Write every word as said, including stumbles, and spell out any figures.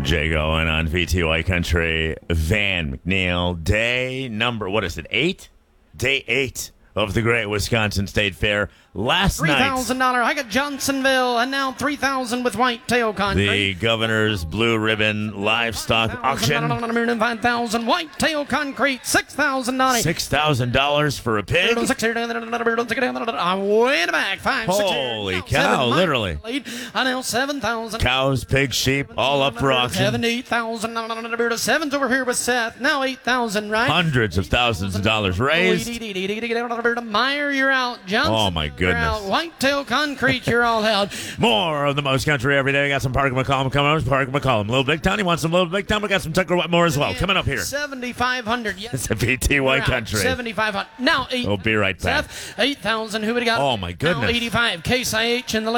Jay going on V T Y Country. Van McNeil, day number, what is it, eight? Day eight of the Great Wisconsin State Fair. Last three night, thousand dollars. I got Johnsonville, and now three thousand dollars with Whitetail Concrete. the Governor's Blue Ribbon Livestock Auction. five thousand dollars. Whitetail Concrete, six thousand dollars. six thousand dollars for a pig? Way in the back. Five, Holy six, cow, seven, literally. I now seven thousand. Cows, pigs, sheep, all up for auction. seventy-eight thousand. Seven's over here with Seth. Now eight thousand, right? Hundreds of thousands of dollars raised. Meyer, you're out. Johnson, Oh, my you're goodness. out. Whitetail Concrete, you're all out. More of the most country every day. We got some Parker McCollum coming up. Parker McCollum. Little Big Town. You want some Little Big Town? We got some Tucker Wetmore as well. Coming up here. seventy-five hundred. Yes. It's a V T Y You're out. Country. seventy-five hundred. Now eight. We'll be right back. Seth, eight thousand. Who would have got? Oh, my goodness. Now eighty-five. Case I H in the